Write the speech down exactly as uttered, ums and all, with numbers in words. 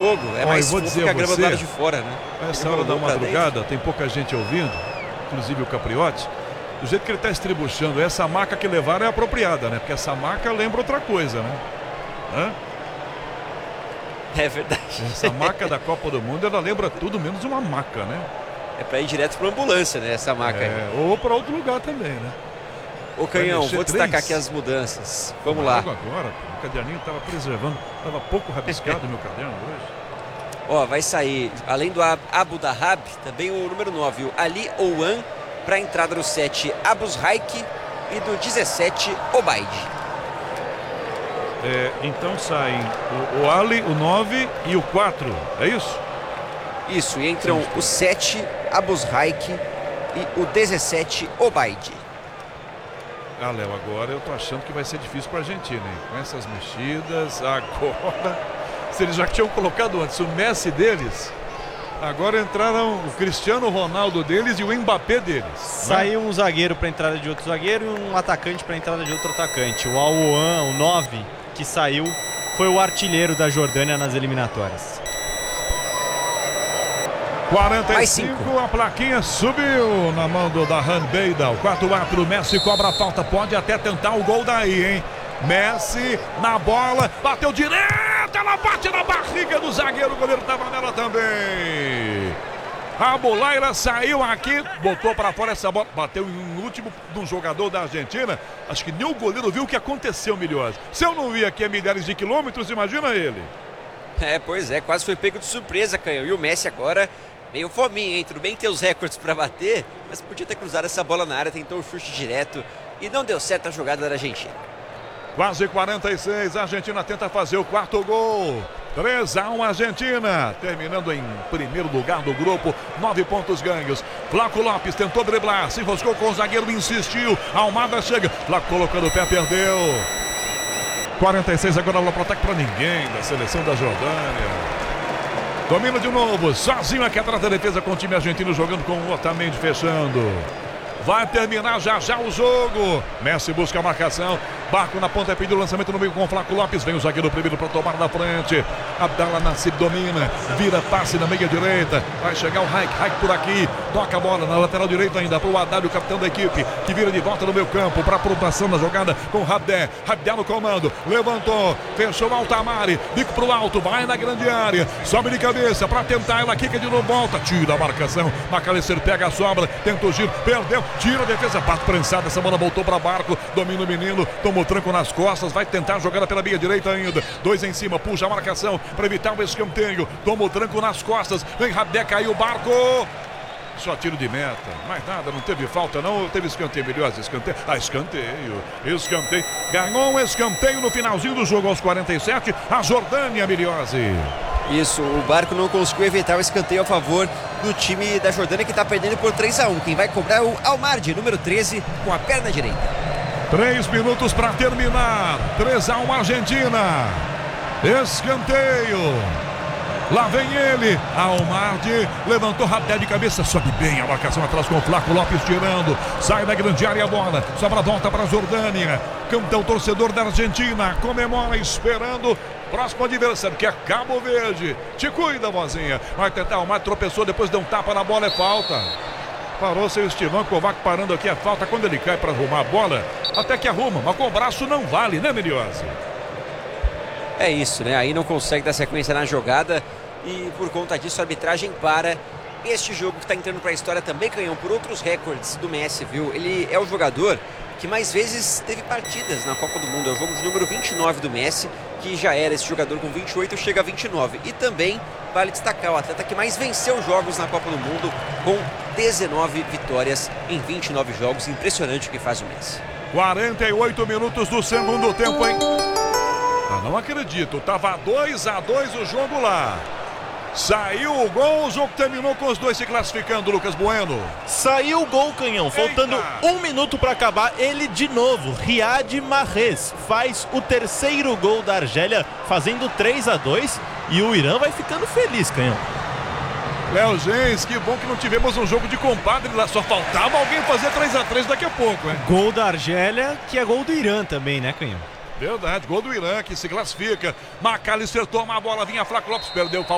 fogo. É Olha, mais vou fogo dizer que a a grama você, do lado de fora, né? Essa Ele hora da rolou pra madrugada, dentro. tem pouca gente ouvindo, inclusive o Capriotti. Do jeito que ele está estribuchando, essa maca que levaram é apropriada, né? Porque essa maca lembra outra coisa, né? Hã? É verdade. Essa maca da Copa do Mundo, ela lembra tudo menos uma maca, né? É pra ir direto pra ambulância, né? Essa maca aí. É, ou para outro lugar também, né? Ô, Canhão, mexer vou destacar três. aqui as mudanças. Vamos Logo lá. agora, pô, o caderninho estava preservando, estava pouco rabiscado meu caderno hoje. Ó, vai sair, além do Ab- Abu Dahab, também o número nove, o Ali Ouan, para a entrada do sete, Abus Raik, e do dezessete, Obaid. É, então saem o, o Ali, o nove e o quatro, é isso? Isso, e entram o sete, Abus Raik, e o dezessete, Obaid. Ah, Léo, agora eu tô achando que vai ser difícil para a Argentina, hein? Com essas mexidas, agora... Se eles já tinham colocado antes o Messi deles, agora entraram o Cristiano Ronaldo deles e o Mbappé deles. Saiu um zagueiro para entrada de outro zagueiro e um atacante para entrada de outro atacante. O Aouan, o nove, que saiu, foi o artilheiro da Jordânia nas eliminatórias. quarenta e cinco, a plaquinha subiu na mão do Dahan Beida. O quarto quatro, Messi cobra a falta, pode até tentar o gol daí, hein? Messi na bola, bateu direto, ela bate na barriga do zagueiro, o goleiro tava nela também. A Bolaira saiu aqui, botou para fora essa bola, bateu em um último de um jogador da Argentina. Acho que nem o goleiro viu o que aconteceu, Milhões. Se eu não vi aqui a milhares de quilômetros, imagina ele. É, pois é, quase foi pego de surpresa, Canhão. E o Messi agora meio fominho, hein? Tudo bem que tem os recordes para bater, mas podia ter cruzado essa bola na área, tentou o chute direto e não deu certo a jogada da Argentina. Quase quarenta e seis, a Argentina tenta fazer o quarto gol. três a um Argentina, terminando em primeiro lugar do grupo, nove pontos ganhos. Flaco Lopes tentou driblar, se enroscou com o zagueiro, insistiu. Almada chega, Flaco colocando o pé, perdeu. quarenta e seis, agora não ataque para ninguém da seleção da Jordânia. Domina de novo, sozinho aqui atrás da defesa com o time argentino jogando com o Otamendi fechando. Vai terminar já já o jogo. Messi busca a marcação. Barco na ponta, pediu o lançamento no meio com o Flaco Lopes. Vem o zagueiro primeiro para tomar da frente. Abdallah Nassib domina. Vira passe na meia direita. Vai chegar o Raik. Raik por aqui. Toca a bola na lateral direita ainda para o Haddad, o capitão da equipe, que vira de volta no meio campo para a aprovação da jogada com o Rabdé. Rabdé no comando. Levantou. Fechou o Altamari. Bico para o alto. Vai na grande área. Sobe de cabeça para tentar. Ela quica de novo. Volta. Tira a marcação. Macalister pega a sobra. Tenta o giro. Perdeu. Tira a defesa, parte prensada, essa bola voltou para Barco, domina o menino, tomou tranco nas costas, vai tentar a jogada pela meia direita ainda, dois em cima, puxa a marcação para evitar o escanteio, tomou tranco nas costas, vem Rabdé, caiu o Barco, só tiro de meta, mais nada, não teve falta não, teve escanteio, melhor, escanteio, ah, escanteio, escanteio, ganhou um escanteio no finalzinho do jogo aos quarenta e sete, a Jordânia, Miliose. Isso, o Barco não conseguiu evitar o escanteio a favor do time da Jordânia, que está perdendo por três a um. Quem vai cobrar é o Almardi, número treze, com a perna direita. Três minutos para terminar. três a um Argentina. Escanteio. Lá vem ele. Almardi levantou Rabdé de cabeça. Sobe bem a marcação atrás com o Flaco Lopes tirando. Sai da grande área a bola. Sobra a volta para a Jordânia. Cantão torcedor da Argentina. Comemora esperando. Próximo adversário, que é Cabo Verde. Te cuida, vozinha. Vai tentar, o Mar tropeçou, depois deu um tapa na bola, é falta. Parou seu Estivan Kovac parando aqui, é falta quando ele cai para arrumar a bola. Até que arruma, mas com o braço não vale, né, Miliose? É isso, né? Aí não consegue dar sequência na jogada e por conta disso a arbitragem para este jogo que está entrando para a história também, Canhão, por outros recordes do Messi, viu? Ele é o jogador que mais vezes teve partidas na Copa do Mundo. É o jogo de número vinte e nove do Messi, que já era esse jogador com vinte e oito, chega a vinte e nove. E também vale destacar o atleta que mais venceu jogos na Copa do Mundo, com dezenove vitórias em vinte e nove jogos. Impressionante o que faz o Messi. quarenta e oito minutos do segundo tempo, hein? Ah, não acredito, tava dois a dois o jogo lá. Saiu o gol, o jogo terminou com os dois se classificando, Lucas Bueno. Saiu o gol, Canhão, faltando Eita. um minuto para acabar, ele de novo, Riyad Mahrez, faz o terceiro gol da Argélia, fazendo três a dois, e o Irã vai ficando feliz, Canhão. Léo Gens, que bom que não tivemos um jogo de compadre lá, só faltava alguém fazer três a três daqui a pouco, hein? Gol da Argélia, que é gol do Irã também, né, Canhão? Verdade, gol do Irã que se classifica. Macalister toma a bola, vinha Flaco Lopes, perdeu.